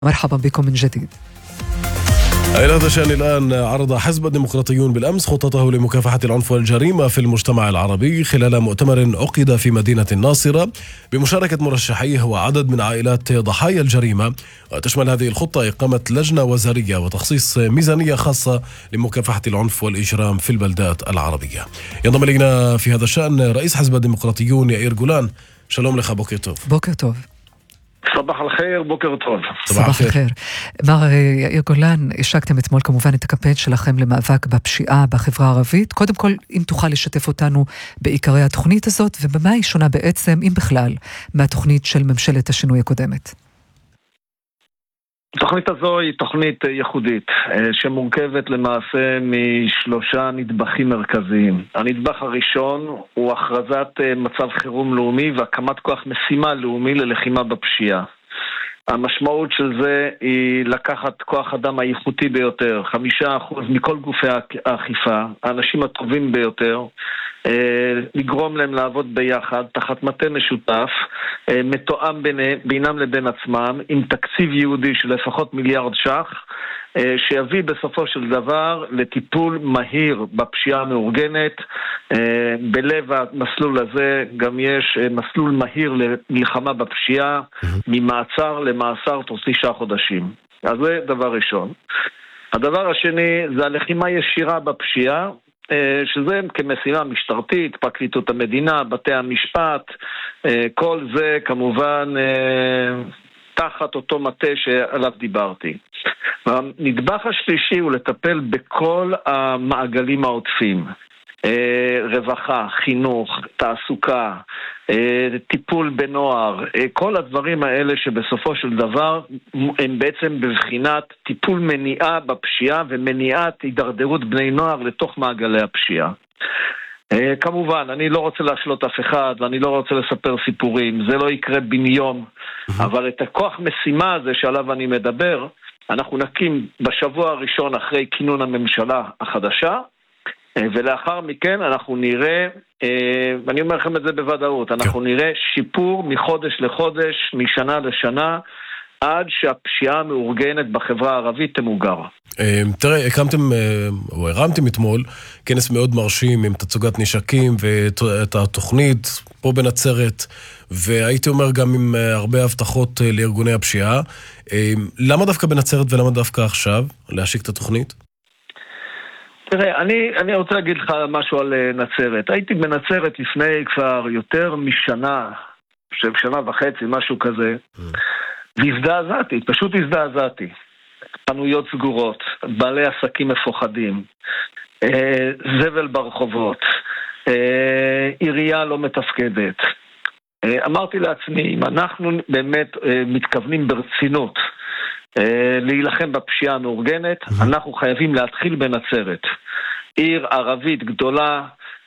مرحبا بكم من جديد. إلى هذا الشأن الآن عرض حزب الديمقراطيون بالأمس خطته لمكافحة العنف والجريمة في المجتمع العربي خلال مؤتمر عقد في مدينة الناصرة بمشاركة مرشحيه وعدد من عائلات ضحايا الجريمة. وتشمل هذه الخطة إقامة لجنة وزارية وتخصيص ميزانية خاصة لمكافحة العنف والإجرام في البلدات العربية. ينضم إلينا في هذا الشأن رئيس حزب الديمقراطيون يائير جولان. شلوم لك بوكر توف. بوكر توف. صباح الخير. بוקר טוב. صباح الخير. מר יאיר גולן, השקתם אתמול כמובן את הקמפיין שלכם למאבק בפשיעה בחברה הערבית. קודם כל, אם תוכל לשתף אותנו בעיקרי התוכנית הזאת, ובמה היא שונה בעצם, אם בכלל, מהתוכנית של ממשלת השינוי הקודמת? התוכנית הזו היא תוכנית ייחודית, שמורכבת למעשה משלושה נדבכים מרכזיים. הנדבך הראשון הוא הכרזת מצב חירום לאומי והקמת כוח משימה לאומי ללחימה בפשיעה. המשמעות של זה היא לקחת כוח אדם האיכותי ביותר, 5% מכל גופי האכיפה, האנשים הטובים ביותר, לגרום להם לעבוד ביחד, תחת מטה משותף, מתואם בינם לבין עצמם, עם תקציב יהודי של לפחות מיליארד ש"ח, שיביא בסופו של דבר לטיפול מהיר בפשיעה המאורגנת. בלב המסלול הזה גם יש מסלול מהיר למלחמה בפשיעה, ממעצר למאסר תוך 9 חודשים. אז זה דבר ראשון. הדבר השני זה הלחימה ישירה בפשיעה, שזה כמשימה משטרתית, פרקליטות המדינה, בתי המשפט, כל זה כמובן תחת אותו מטה שעליו דיברתי. הנדבך השלישי הוא לטפל בכל המעגלים העוטפים, רווחה, חינוך, תעסוקה, טיפול בנוער, כל הדברים האלה שבסופו של דבר הם בעצם בבחינת טיפול מניעה בפשיעה ומניעת הידרדרות בני נוער לתוך מעגלי הפשיעה. כמובן, אני לא רוצה להשלות אף אחד ואני לא רוצה לספר סיפורים, זה לא יקרה בן יום, אבל את הכוח משימה הזה שעליו אני מדבר, אנחנו נקים בשבוע הראשון אחרי כינון הממשלה החדשה, ולאחר מכן אנחנו נראה, ואני אומר לכם את זה בוודאות, אנחנו נראה שיפור מחודש לחודש, משנה לשנה, עד שהפשיעה המאורגנת בחברה הערבית תמוגר. תראה, הקמתם או הרמתם אתמול כנס מאוד מרשים עם תצוגת נשקים ואת התוכנית פה בנצרת, והייתי אומר גם עם הרבה הבטחות לארגוני הפשיעה. למה דווקא בנצרת ולמה דווקא עכשיו להשיק את התוכנית? תראה, אני רוצה להגיד לך משהו על נצרת. הייתי בנצרת לפני כבר יותר משנה, שנה וחצי, משהו כזה, והזדעזעתי, פשוט הזדעזעתי. חנויות סגורות, בעלי עסקים מפוחדים, זבל ברחובות, עירייה לא מתפקדת. אמרתי לעצמי, אם אנחנו באמת מתכוונים ברצינות להילחם בפשיעה המאורגנת, אנחנו חייבים להתחיל בנצרת. עיר ערבית גדולה,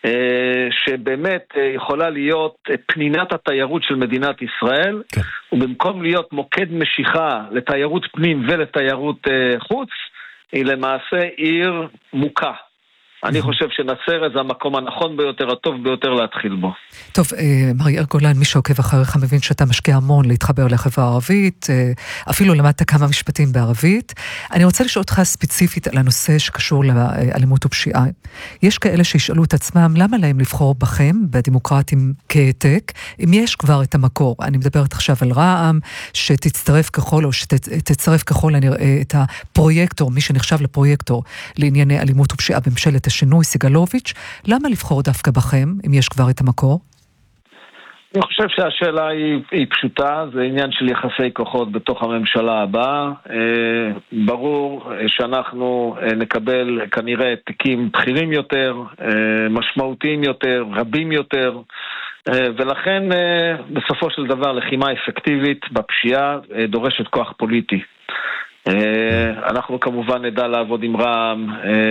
שבאמת יכולה להיות פנינת התיירות של מדינת ישראל, ובמקום להיות מוקד משיכה לתיירות פנים ולתיירות חוץ, היא למעשה עיר מוכה. אני חושב שנצרת זה המקום הנכון ביותר, הטוב ביותר להתחיל בו. טוב, מר יאיר גולן, מי שעוקב אחריך מבין שאתה משקיע המון להתחבר לחברה הערבית, אפילו למדת כמה משפטים בערבית. אני רוצה לשאול אותך ספציפית על הנושא שקשור לאלימות ופשיעה. יש כאלה שישאלו את עצמם, למה להם לבחור בכם, בדמוקרטים כהעתק, אם יש כבר את המקור? אני מדברת עכשיו על רע"מ, שתצטרף ככל, או שתצטרף ככל הנראה את הפרויקטור, מי שנחשב לפרויקטור לענייני אלימות ופשיעה בממשלת השינוי, סגלוביץ'. למה לבחור דווקא בכם, אם יש כבר את המקור? אני חושב שהשאלה היא פשוטה, זה עניין של יחסי כוחות בתוך הממשלה הבאה. ברור שאנחנו נקבל כנראה תיקים בכירים יותר, משמעותיים יותר, רבים יותר, ולכן בסופו של דבר לחימה אפקטיבית בפשיעה דורשת כוח פוליטי. אנחנו כמובן נדע לעבוד עם רע"מ,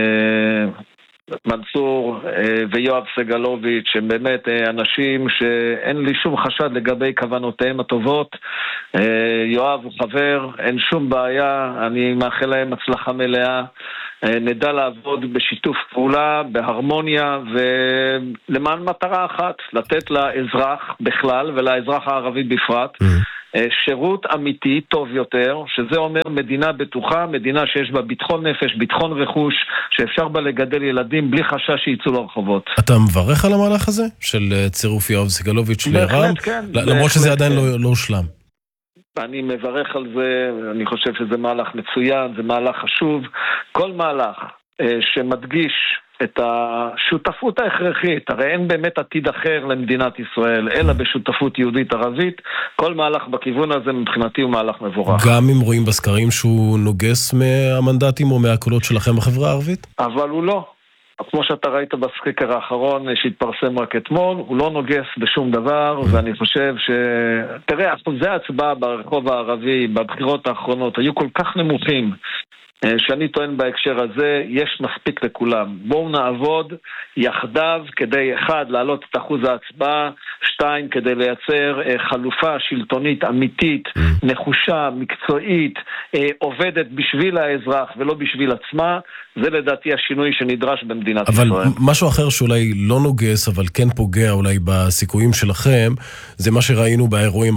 מנסור ויואב סגלוביץ', הם באמת אנשים שאין לי שום חשד לגבי כוונותיהם הטובות. יואב הוא חבר, אין שום בעיה, אני מאחל להם הצלחה מלאה. נדע לעבוד בשיתוף פעולה, בהרמוניה, ולמען מטרה אחת, לתת לאזרח בכלל ולאזרח הערבי בפרט שירות אמיתי טוב יותר, שזה אומר מדינה בטוחה, מדינה שיש בה ביטחון נפש, ביטחון רכוש, שאפשר בה לגדל ילדים בלי חשש שיצאו לרחובות. אתה מברך על המהלך הזה של צירוף יואב סגלוביץ' לרע"מ? כן, למרות שזה עדיין לא הושלם. אני מברך על זה, אני חושב שזה מהלך מצוין, זה מהלך חשוב. כל מהלך שמדגיש את השותפות ההכרחית, הרי אין באמת עתיד אחר למדינת ישראל, אלא בשותפות יהודית-ערבית, כל מהלך בכיוון הזה מבחינתי הוא מהלך מבורך. גם אם רואים בסקרים שהוא נוגס מהמנדטים או מהקולות שלכם בחברה הערבית? אבל הוא לא. כמו שאתה ראית בסקר האחרון שהתפרסם רק אתמול, הוא לא נוגס בשום דבר, ואני חושב תראה, אחוזי ההצבעה ברחוב הערבי, בבחירות האחרונות, היו כל כך נמוכים, שאני טוען בהקשר הזה, יש מספיק לכולם. בואו נעבוד יחדיו כדי, אחד, להעלות את אחוז ההצבעה, שתיים, כדי לייצר חלופה שלטונית אמיתית, נחושה, מקצועית, עובדת בשביל האזרח ולא בשביל עצמה. זה לדעתי השינוי שנדרש במדינת ישראל. אבל משהו אחר שאולי לא נוגס, אבל כן פוגע אולי בסיכויים שלכם, זה מה שראינו באירועים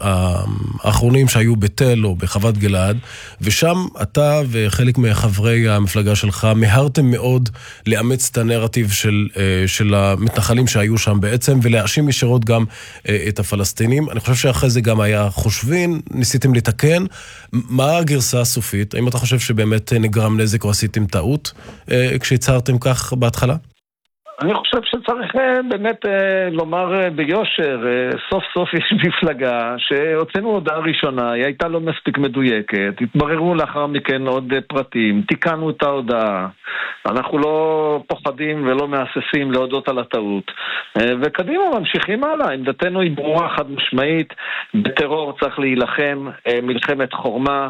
האחרונים שהיו בתל או בחוות גלעד, ושם אתה וחלק מחברי המפלגה שלך מהרתם מאוד לאמץ את הנרטיב של המתנחלים שהיו שם בעצם, ולהאשים ישירות גם את הפלסטינים. אני חושב שאחרי זה גם היה חושבים, ניסיתם לתקן. מה הגרסה הסופית? האם אתה חושב שבאמת נגרם נזק או עשיתם טעות כשהצהרתם כך בהתחלה? אני חושב שצריך באמת לומר ביושר, סוף סוף יש מפלגה שהוצאנו הודעה ראשונה, היא הייתה לא מספיק מדויקת, התבררו לאחר מכן עוד פרטים, תיקנו את ההודעה, אנחנו לא פוחדים ולא מאססים להודות על הטעות, וקדימה ממשיכים הלאה. עמדתנו היא ברורה חד משמעית, בטרור צריך להילחם, מלחמת חורמה,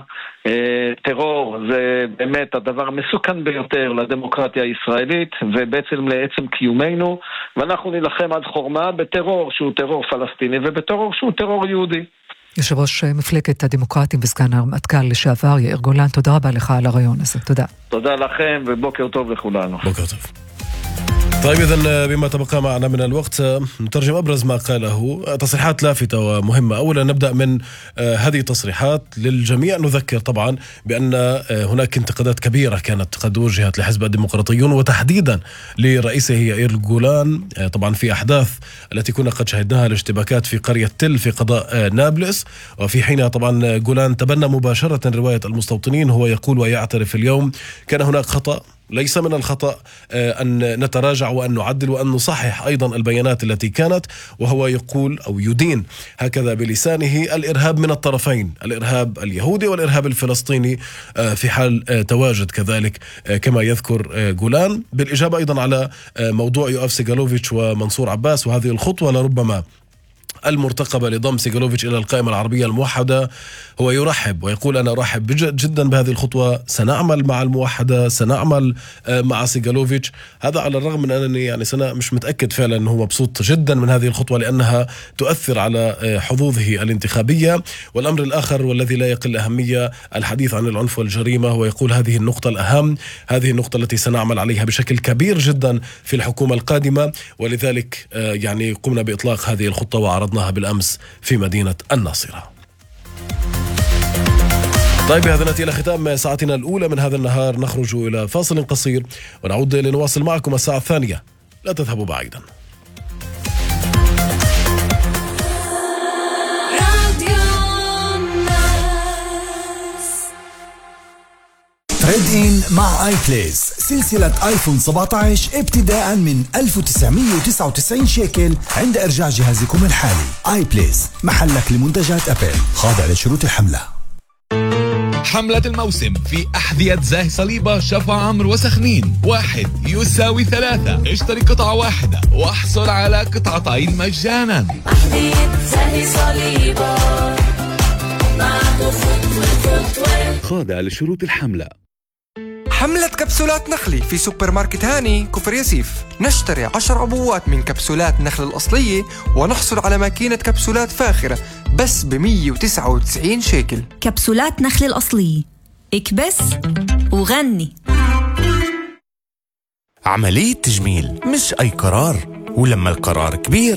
טרור זה באמת הדבר המסוכן ביותר לדמוקרטיה הישראלית ובעצם לעצם קיומנו, ואנחנו נלחם עד חורמה בטרור שהוא טרור פלסטיני ובטרור שהוא טרור יהודי. יושב ראש מפלגת הדמוקרטים וסגן הרמטכ"ל לשעבר יאיר גולן, תודה רבה לך על הרעיון הזה. תודה. תודה לכם ובוקר טוב לכולנו. בוקר טוב. طيب إذن بما تبقى معنا من الوقت نترجم أبرز ما قاله. تصريحات لافتة ومهمة. أولا نبدأ من هذه التصريحات للجميع. نذكر طبعا بأن هناك انتقادات كبيرة كانت قد وجهت لحزب الديمقراطيون وتحديدا لرئيسه يائير جولان طبعا في أحداث التي كنا قد شهدناها الاشتباكات في قرية تل في قضاء نابلس، وفي حينها طبعا جولان تبنى مباشرة رواية المستوطنين. هو يقول ويعترف اليوم كان هناك خطأ، ليس من الخطأ أن نتراجع وأن نعدل وأن نصحح أيضا البيانات التي كانت. وهو يقول أو يدين هكذا بلسانه الإرهاب من الطرفين، الإرهاب اليهودي والإرهاب الفلسطيني في حال تواجد كذلك كما يذكر جولان. بالإجابة أيضا على موضوع يؤاف سيغالوفيتش ومنصور عباس وهذه الخطوة لربما المرتقبة لضم سيغالوفيتش إلى القائمة العربية الموحدة، هو يرحب ويقول أنا أرحب جدا بهذه الخطوة، سنعمل مع الموحدة، سنعمل مع سيغالوفيتش. هذا على الرغم من أنني يعني مش متأكد فعلا أنه مبسوط جدا من هذه الخطوة لأنها تؤثر على حظوظه الانتخابية. والأمر الآخر والذي لا يقل أهمية الحديث عن العنف والجريمة، هو يقول هذه النقطة الأهم، هذه النقطة التي سنعمل عليها بشكل كبير جدا في الحكومة القادمة، ولذلك يعني قمنا بإطلاق هذه الخطة وعرضناها بالأمس في مدينة الناصرة. طيب بهذا نأتي إلى ختام ساعتنا الأولى من هذا النهار، نخرج إلى فاصل قصير ونعود لنواصل معكم الساعة الثانية، لا تذهبوا بعيدا. تريد إن مع آي بليز، سلسلة آيفون 17 ابتداء من 1999 شيكل عند إرجاع جهازكم الحالي. آي بليز محلك لمنتجات أبل، خاضع لشروط الحملة. حملة الموسم في أحذية زاهي صليبة شفا عمرو وسخنين 1 يساوي 3. اشتري قطعة واحدة واحصل على قطعتين مجانا. أحذية زاهي صليبة معه خطوة خاضع لشروط الحملة. حملة كبسولات نخلي في سوبر ماركت هاني كفر ياسيف. نشتري 10 عبوات من كبسولات نخل الأصلية ونحصل على ماكينة كبسولات فاخرة بس ب199 شيكل. كبسولات نخل الأصلية، اكبس وغني. عملية تجميل مش أي قرار، ولما القرار كبير